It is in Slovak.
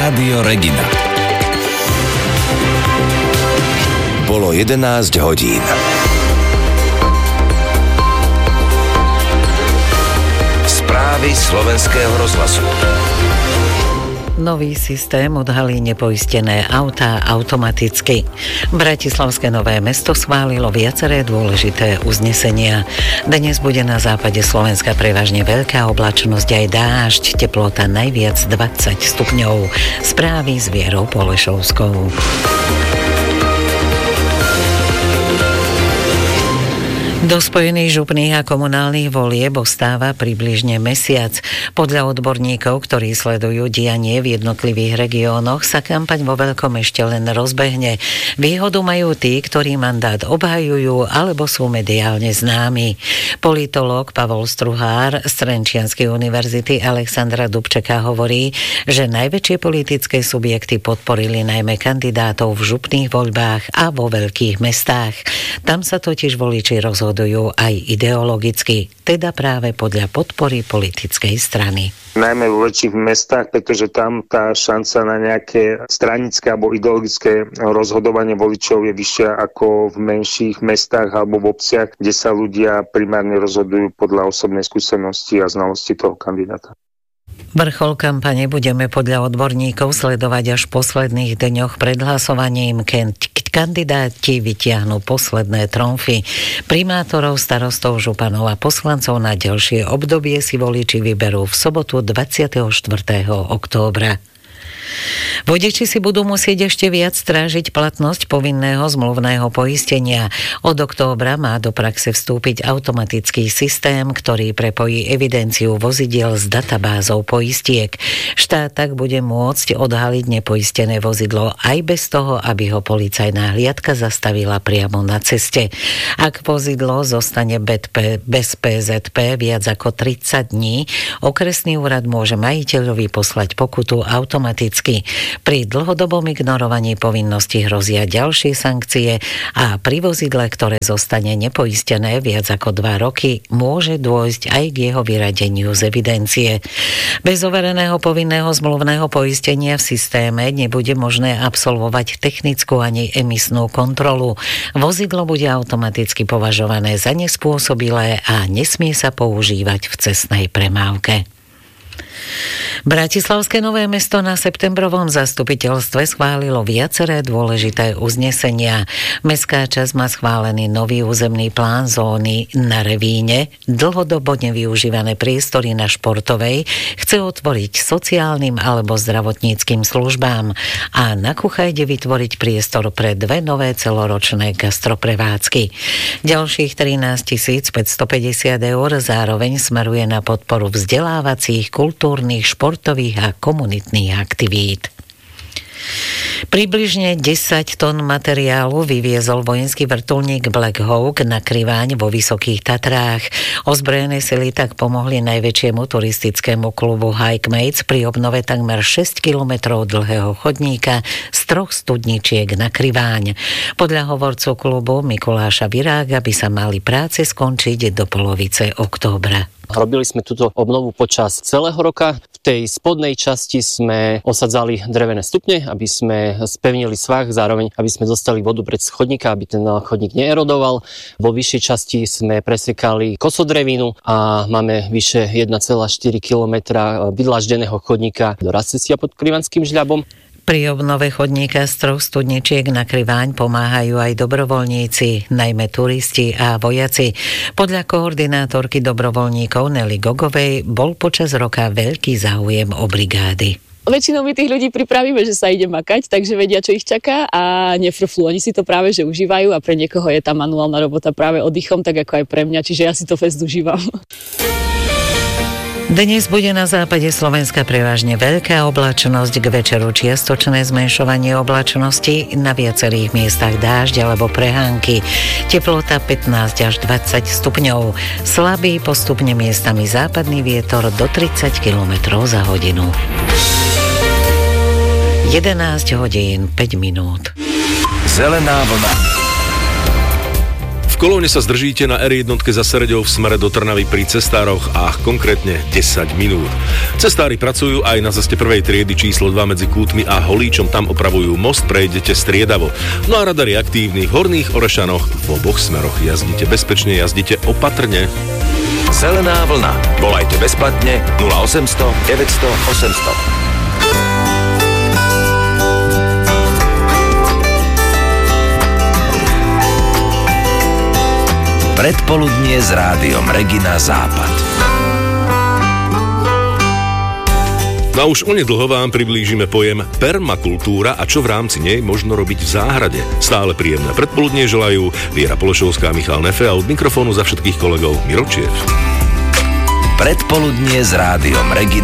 Rádio Regina. Bolo 11 hodín. Správy slovenského rozhlasu. Nový systém odhalí nepoistené autá automaticky. Bratislavské Nové Mesto schválilo viaceré dôležité uznesenia. Dnes bude na západe Slovenska prevažne veľká oblačnosť aj dážď, teplota najviac 20 stupňov. Správy s Vierou Polešovskou. Do spojených župných a komunálnych volieb ostáva približne mesiac. Podľa odborníkov, ktorí sledujú dianie v jednotlivých regiónoch, sa kampaň vo veľkom ešte len rozbehne. Výhodu majú tí, ktorí mandát obhajujú alebo sú mediálne známi. Politológ Pavol Struhár z Trenčianskej univerzity Alexandra Dubčeka hovorí, že najväčšie politické subjekty podporili najmä kandidátov v župných voľbách a vo veľkých mestách. Tam sa totiž voliči rozhodujú aj ideologicky, teda práve podľa podpory politickej strany. Najmä vo väčších mestách, pretože tam tá šanca na nejaké stranické alebo ideologické rozhodovanie voličov je vyššia ako v menších mestách alebo v obciach, kde sa ľudia primárne rozhodujú podľa osobnej skúsenosti a znalosti toho kandidáta. Vrchol kampane budeme podľa odborníkov sledovať až v posledných dňoch pred hlasovaním. Kandidáti vytiahnu posledné tromfy. Primátorov, starostov, županov a poslancov na ďalšie obdobie si voliči vyberú v sobotu 24. októbra. Vodiči si budú musieť ešte viac strážiť platnosť povinného zmluvného poistenia. Od októbra má do praxe vstúpiť automatický systém, ktorý prepojí evidenciu vozidiel s databázou poistiek. Štát tak bude môcť odhaliť nepoistené vozidlo aj bez toho, aby ho policajná hliadka zastavila priamo na ceste. Ak vozidlo zostane bez PZP viac ako 30 dní, okresný úrad môže majiteľovi poslať pokutu automaticky. Pri dlhodobom ignorovaní povinností hrozia ďalšie sankcie a pri vozidle, ktoré zostane nepoistené viac ako 2 roky, môže dôjsť aj k jeho vyradeniu z evidencie. Bez overeného povinného zmluvného poistenia v systéme nebude možné absolvovať technickú ani emisnú kontrolu. Vozidlo bude automaticky považované za nespôsobilé a nesmie sa používať v cestnej premávke. Bratislavské Nové Mesto na septembrovom zastupiteľstve schválilo viaceré dôležité uznesenia. Mestská časť má schválený nový územný plán zóny na Revíne, dlhodobo nevyužívané priestory na Športovej chce otvoriť sociálnym alebo zdravotníckym službám a na Kuchajde vytvoriť priestor pre 2 nové celoročné gastroprevádzky. Ďalších 13 550 eur zároveň smeruje na podporu vzdelávacích, kultúrnych, športových a komunitných aktivít. Približne 10 tón materiálu vyviezol vojenský vrtuľník Black Hawk na Kriváň vo Vysokých Tatrách. Ozbrojené sily tak pomohli najväčšiemu turistickému klubu Hikemates pri obnove takmer 6 kilometrov dlhého chodníka z 3 studničiek na Kriváň. Podľa hovorcu klubu Mikuláša Virága by sa mali práce skončiť do polovice októbra. Robili sme túto obnovu počas celého roka. V tej spodnej časti sme osadzali drevené stupne, aby sme spevnili svah, zároveň aby sme dostali vodu pred chodníka, aby ten chodník neerodoval. Vo vyššej časti sme presekali kosodrevinu a máme vyše 1,4 km vydlaždeného chodníka do Rastecia pod Krivanským žľabom. Pri obnove chodníka z 3 studničiek na Kriváň pomáhajú aj dobrovoľníci, najmä turisti a vojaci. Podľa koordinátorky dobrovoľníkov Nelly Gogovej bol počas roka veľký záujem o brigády. Väčšinou my tých ľudí pripravíme, že sa ide makať, takže vedia, čo ich čaká a nefrflú. Oni si to práve že užívajú a pre niekoho je tá manuálna robota práve oddychom, tak ako aj pre mňa, čiže ja si to fest užívam. Dnes bude na západe Slovenska prevažne veľká oblačnosť, k večeru čiastočné zmenšovanie oblačnosti, na viacerých miestach dážď alebo prehánky. Teplota 15 až 20 stupňov. Slabý, postupne miestami západný vietor do 30 km za hodinu. 11 hodín 5 minút. Zelená vlna. V Kolóne sa zdržíte na R1 za Sereďou v smere do Trnavy pri cestároch a konkrétne 10 minút. Cestári pracujú aj na ceste prvej triedy číslo 2 medzi Kútmi a Holíčom, tam opravujú most, prejdete striedavo. No a radar je aktívny v Horných Orešanoch v oboch smeroch. Jazdite bezpečne, jazdite opatrne. Zelená vlna. Volajte bezplatne 0800 900 800. Predpoludnie s rádiom Regina Západ. No už onedlho vám priblížime pojem permakultúra a čo v rámci nej možno robiť v záhrade. Stále príjemné predpoludnie želajú Viera Polešovská, Michal Nefe a od mikrofónu za všetkých kolegov Miro Čiev. Predpoludnie s rádiom Regina.